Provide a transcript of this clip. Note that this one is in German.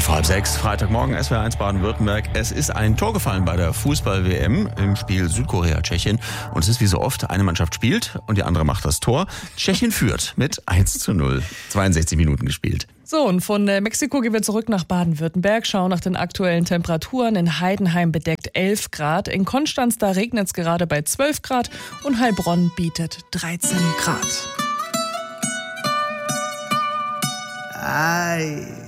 Vor halb 6, Freitagmorgen, SWR1 Baden-Württemberg. Es ist ein Tor gefallen bei der Fußball-WM im Spiel Südkorea-Tschechien. Und es ist wie so oft, eine Mannschaft spielt und die andere macht das Tor. Tschechien führt mit 1:0. 62 Minuten gespielt. So, und von Mexiko gehen wir zurück nach Baden-Württemberg, schauen nach den aktuellen Temperaturen. In Heidenheim bedeckt 11 Grad, in Konstanz da regnet es gerade bei 12 Grad und Heilbronn bietet 13 Grad. Ay.